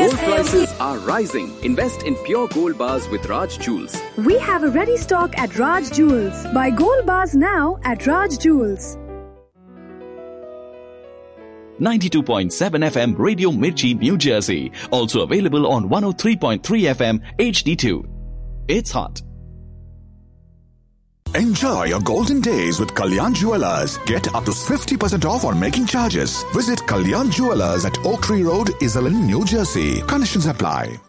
Gold prices are rising. Invest in pure gold bars with Raj Jewels. We have a ready stock at Raj Jewels. Buy gold bars now at Raj Jewels. 92.7 FM Radio Mirchi, New Jersey. Also available on 103.3 FM HD2. It's hot. Enjoy your golden days with Kalyan Jewellers. Get up to 50% off on making charges. Visit Kalyan Jewellers at Oak Tree Road, Iselin, New Jersey. Conditions apply.